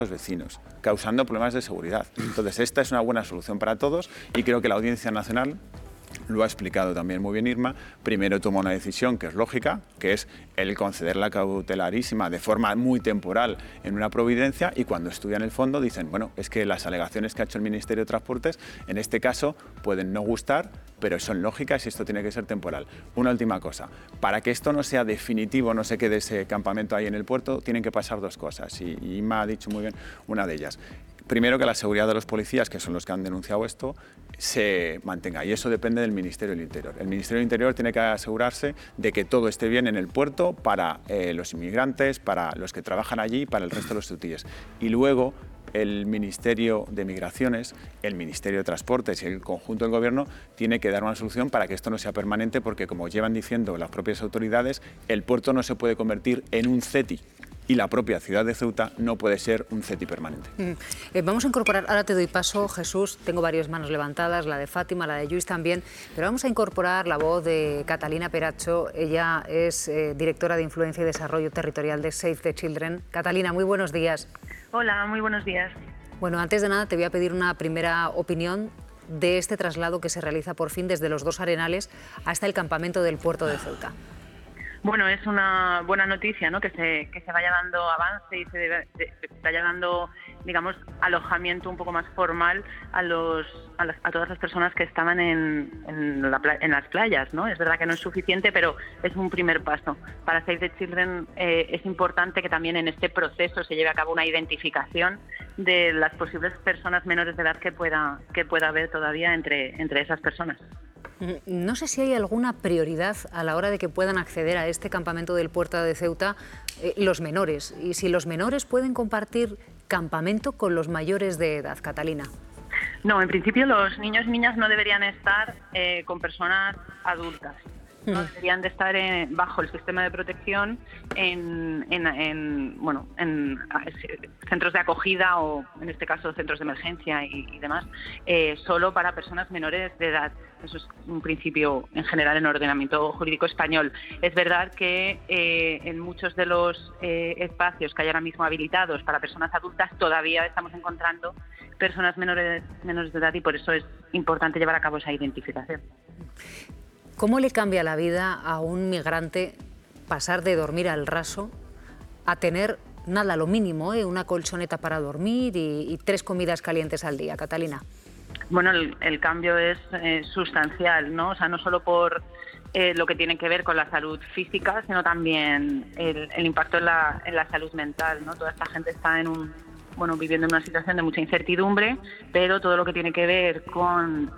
los vecinos, causando problemas de seguridad. Entonces, esta es una buena solución para todos y creo que la Audiencia Nacional lo ha explicado también muy bien Irma. Primero toma una decisión que es lógica, que es el conceder la cautelarísima de forma muy temporal en una providencia, y cuando estudian el fondo dicen, bueno, es que las alegaciones que ha hecho el Ministerio de Transportes en este caso pueden no gustar, pero son lógicas y esto tiene que ser temporal. Una última cosa, para que esto no sea definitivo, no se quede ese campamento ahí en el puerto, tienen que pasar dos cosas, y Irma ha dicho muy bien una de ellas. Primero, que la seguridad de los policías, que son los que han denunciado esto, se mantenga, y eso depende del Ministerio del Interior. El Ministerio del Interior tiene que asegurarse de que todo esté bien en el puerto para los inmigrantes, para los que trabajan allí y para el resto de los tutíes. Y luego el Ministerio de Migraciones, el Ministerio de Transportes y el conjunto del Gobierno tiene que dar una solución para que esto no sea permanente, porque, como llevan diciendo las propias autoridades, el puerto no se puede convertir en un CETI. Y la propia ciudad de Ceuta no puede ser un CETI permanente. Vamos a incorporar, ahora te doy paso, Jesús, tengo varias manos levantadas, la de Fátima, la de Lluís también, pero vamos a incorporar la voz de Catalina Peracho. Ella es directora de Influencia y Desarrollo Territorial de Save the Children. Catalina, muy buenos días. Hola, muy buenos días. Bueno, antes de nada te voy a pedir una primera opinión de este traslado que se realiza por fin desde los Dos Arenales hasta el campamento del puerto de Ceuta. Bueno, es una buena noticia, ¿no? Que se vaya dando avance y se vaya dando, digamos, alojamiento un poco más formal a todas las personas que estaban en las playas, ¿no? Es verdad que no es suficiente, pero es un primer paso. Para Save the Children es importante que también en este proceso se lleve a cabo una identificación de las posibles personas menores de edad que pueda haber todavía entre esas personas. No sé si hay alguna prioridad a la hora de que puedan acceder a este campamento del puerto de Ceuta los menores, y si los menores pueden compartir campamento con los mayores de edad, Catalina. No, en principio los niños y niñas no deberían estar con personas adultas. No deberían de estar bajo el sistema de protección en centros de acogida o, en este caso, centros de emergencia y demás, solo para personas menores de edad. Eso es un principio en general en el ordenamiento jurídico español. Es verdad que en muchos de los espacios que hay ahora mismo habilitados para personas adultas todavía estamos encontrando personas menores de edad, y por eso es importante llevar a cabo esa identificación. ¿Cómo le cambia la vida a un migrante pasar de dormir al raso a tener, nada, lo mínimo, una colchoneta para dormir y 3 comidas calientes al día, Catalina? Bueno, el cambio es sustancial, ¿no? O sea, no solo por lo que tiene que ver con la salud física, sino también el impacto en la salud mental, ¿no? Toda esta gente está viviendo en una situación de mucha incertidumbre, pero todo lo que tiene que ver con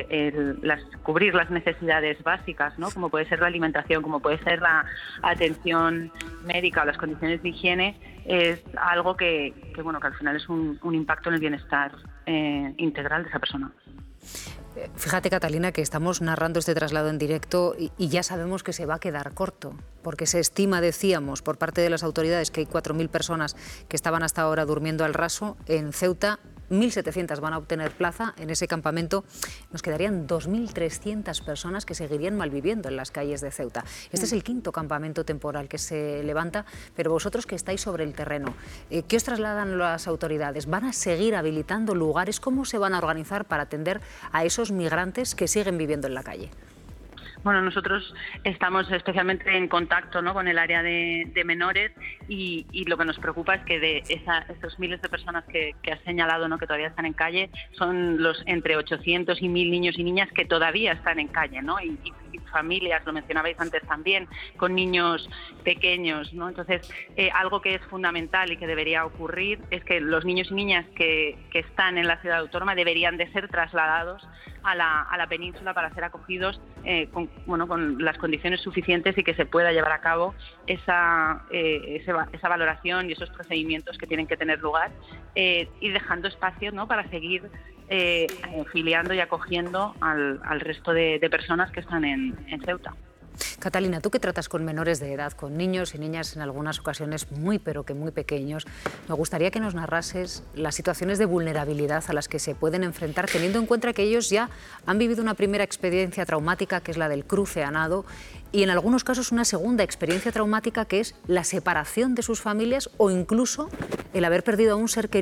cubrir las necesidades básicas, ¿no? Como puede ser la alimentación, como puede ser la atención médica o las condiciones de higiene, es algo que al final es un impacto en el bienestar integral de esa persona. Fíjate, Catalina, que estamos narrando este traslado en directo y ya sabemos que se va a quedar corto, porque se estima, decíamos, por parte de las autoridades que hay 4.000 personas que estaban hasta ahora durmiendo al raso. En Ceuta, 1.700 van a obtener plaza en ese campamento. Nos quedarían 2.300 personas que seguirían malviviendo en las calles de Ceuta. Este es el 5º campamento temporal que se levanta, pero vosotros que estáis sobre el terreno, ¿qué os trasladan las autoridades? ¿Van a seguir habilitando lugares? ¿Cómo se van a organizar para atender a esos migrantes que siguen viviendo en la calle? Bueno, nosotros estamos especialmente en contacto, ¿no?, con el área de menores, y lo que nos preocupa es que de estos miles de personas que has señalado, ¿no?, que todavía están en calle, son los entre 800 y 1.000 niños y niñas que todavía están en calle, ¿no? Y familias, lo mencionabais antes también, con niños pequeños, ¿no? Entonces, algo que es fundamental y que debería ocurrir es que los niños y niñas que están en la ciudad autónoma deberían de ser trasladados a la península para ser acogidos con las condiciones suficientes, y que se pueda llevar a cabo esa valoración y esos procedimientos que tienen que tener lugar, y dejando espacio, ¿no?, para seguir filiando y acogiendo al resto de personas que están en Ceuta. Catalina, tú que tratas con menores de edad, con niños y niñas en algunas ocasiones muy pero que muy pequeños, me gustaría que nos narrases las situaciones de vulnerabilidad a las que se pueden enfrentar, teniendo en cuenta que ellos ya han vivido una primera experiencia traumática, que es la del cruce a nado, y en algunos casos una segunda experiencia traumática, que es la separación de sus familias o incluso el haber perdido a un ser querido